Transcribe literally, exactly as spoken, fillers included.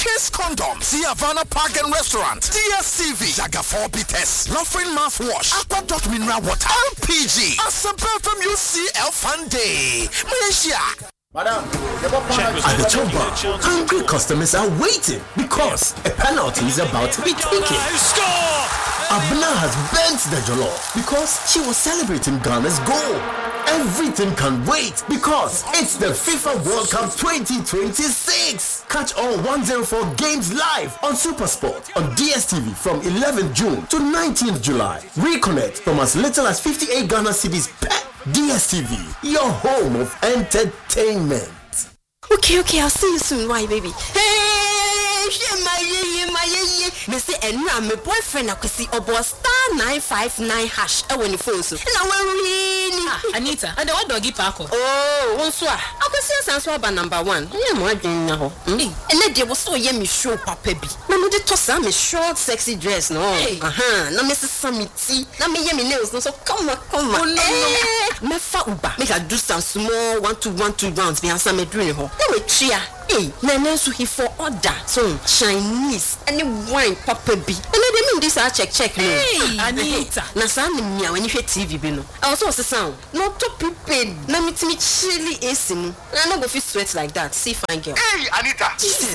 Kiss Condom, See Havana Park and Restaurant, D S T V, Jaga four Bites, Laughing Mouthwash, Aqua Dot Mineral Water, L P G, Asempa F M U C L Fun Day, Malaysia. Madam, at the top bar, hungry customers are waiting because a penalty is about to be taken. Abna has bent the jollof because she was celebrating Ghana's goal. Everything can wait because it's the FIFA World Cup twenty twenty-six. Catch all one oh four games live on SuperSport on D S T V from eleventh June to nineteenth July. Reconnect from as little as fifty-eight Ghana cedis per. D S T V, your home of entertainment. Okay, okay, I'll see you soon. Why, baby? Hey, my my me say enra my boyfriend akwesi obo star nine five nine hash e woni phone so. Na we ah, Anita, and the what doggy parko? Oh, one so akwesi asanso aba number one. Yeah, mo adwen na ho. Ene de wo so ye me show papa bi. Na me de to sa me short sexy dress no. Aha, na me sesa me ti. Na me ye me nails no so come on, come on. Oh, no, no. Me fa uba. Make I do some small one two one two rounds be answer me doing ho. Na we chia. Hey, Nana so he for order. So Chinese any wine papa bi. And I mean this I check check no. Hey, Anita. Na sa me mia when you hear T V bi no. I also say sound. No to prepared. Na me timi chili A C mu. Na no go fit sweat like that. See fine girl. Hey, Anita. Jesus.